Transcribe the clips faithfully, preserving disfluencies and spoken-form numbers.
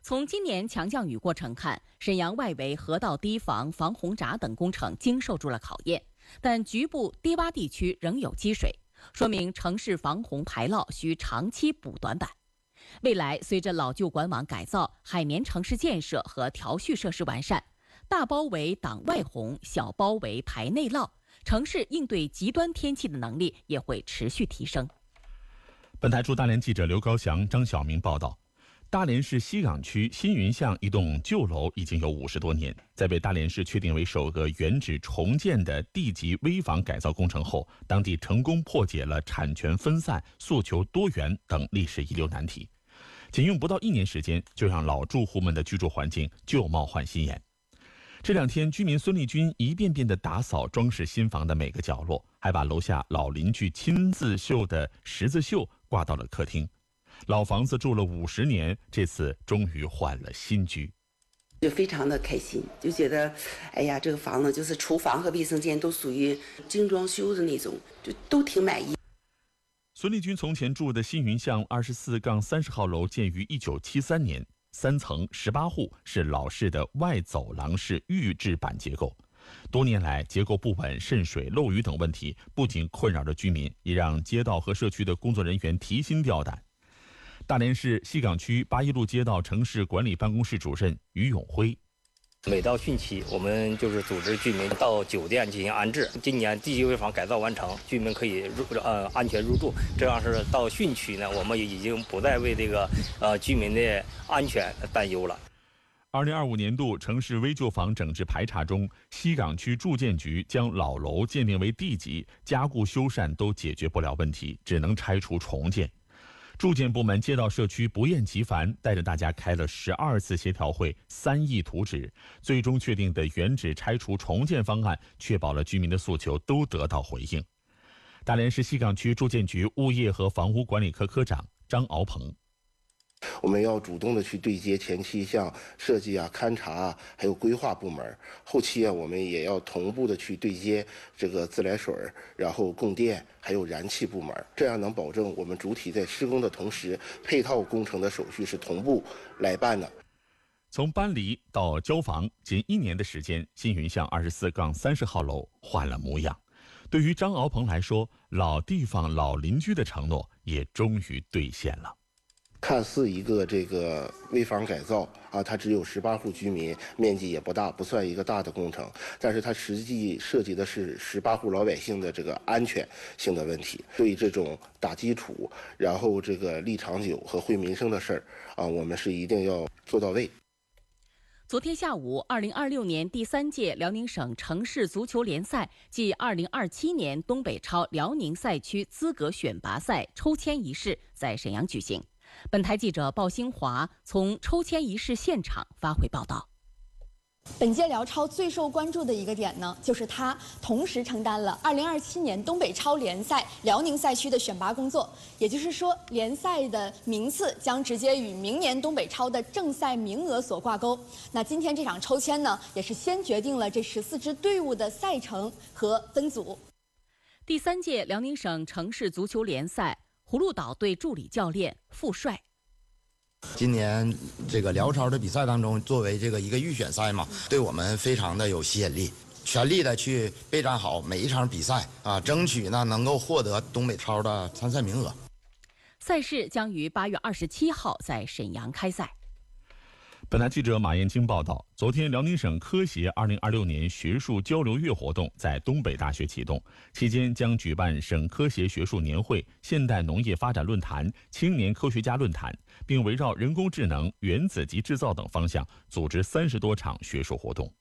从今年强降雨过程看，沈阳外围河道堤防、防洪闸等工程经受住了考验，但局部低洼地区仍有积水，说明城市防洪排涝需长期补短板。未来随着老旧管网改造、海绵城市建设和调蓄设施完善，大包围挡外洪，小包围排内涝，城市应对极端天气的能力也会持续提升。 本台驻大连记者刘高翔、张晓明报道，大连市西岗区新云巷一栋旧楼已经有五十多年，在被大连市确定为首个原址重建的地级危房改造工程后，当地成功破解了产权分散、诉求多元等历史遗留难题，仅用不到一年时间，就让老住户们的居住环境旧貌换新颜。这两天，居民孙丽君一遍遍地打扫装饰新房的每个角落，还把楼下老邻居亲自绣的十字绣挂到了客厅。老房子住了五十年，这次终于换了新居， 就非常的开心，就觉得，哎呀，这个房子就是厨房和卫生间都属于精装修的那种，就都挺满意。 孙丽君从前住的新云巷二十四杠三十号楼建于一九七三年，三层十八户，是老式的外走廊式预制板结构。多年来，结构不稳、渗水、漏雨等问题不仅困扰着居民，也让街道和社区的工作人员提心吊胆。大连市西岗区八一路街道城市管理办公室主任于永辉， 每到汛期，我们就是组织居民到酒店进行安置。今年地级危房改造完成，居民可以入呃安全入住。这样是到汛区呢，我们已经不再为这个呃居民的安全担忧了。 二零二五年度城市危旧房整治排查中，西岗区住建局将老楼鉴定为地级，加固修缮都解决不了问题，只能拆除重建。住建部门、街道社区不厌其烦，带着大家开了十二次协调会，三亿图纸，最终确定的原址拆除重建方案，确保了居民的诉求都得到回应。大连市西岗区住建局物业和房屋管理科科长张敖鹏， 我们要主动的去对接前期像设计啊、勘察啊，还有规划部门，后期啊，我们也要同步的去对接这个自来水，然后供电，还有燃气部门，这样能保证我们主体在施工的同时，配套工程的手续是同步来办的。 从搬离到交房，仅一年的时间，新云巷二十四杠三十号楼换了模样。对于张敖鹏来说，老地方、老邻居的承诺也终于兑现了。 看似一个这个危房改造啊，它只有十八户居民，面积也不大，不算一个大的工程，但是它实际涉及的是十八户老百姓的这个安全性的问题。对这种打基础，然后这个立长久和惠民生的事儿啊，我们是一定要做到位。 昨天下午，二零二六年第三届辽宁省城市足球联赛暨二零二七年东北超辽宁赛区资格选拔赛抽签仪式在沈阳举行。本台记者鲍兴华从抽签仪式现场发回报道。 本届辽超最受关注的一个点呢，就是它同时承担了二零二七年东北超联赛辽宁赛区的选拔工作，也就是说，联赛的名次将直接与明年东北超的正赛名额所挂钩。那今天这场抽签呢，也是先决定了这十四支队伍的赛程和分组。 第三届辽宁省城市足球联赛葫芦岛队助理教练傅帅。 今年这个辽超的比赛当中，作为这个一个预选赛嘛，对我们非常的有吸引力，全力的去备战好每一场比赛啊，争取呢能够获得东北超的参赛名额。 赛事将于八月二十七号在沈阳开赛。 本台记者马艳青报道，昨天辽宁省科协二零二六年学术交流月活动在东北大学启动，期间将举办省科协学术年会、现代农业发展论坛、青年科学家论坛，并围绕人工智能、原子级制造等方向组织三十多场学术活动。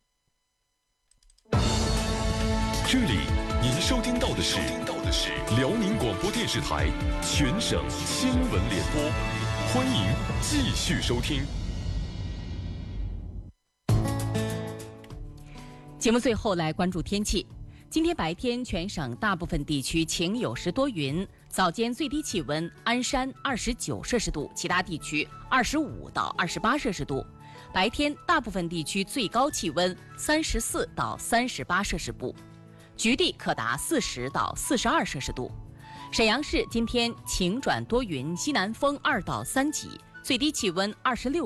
这里您收听到的是辽宁广播电视台全省新闻联播，欢迎继续收听。 节目最后来关注天气。今天白天全省大部分地区晴有时多云，早间最低气温鞍山二十九摄氏度，其他地区二十五到二十八摄氏度。白天大部分地区最高气温三十四到三十八摄氏度，局地可达四十到四十二摄氏度。沈阳市今天晴转多云，西南风二到三级，最低气温二十六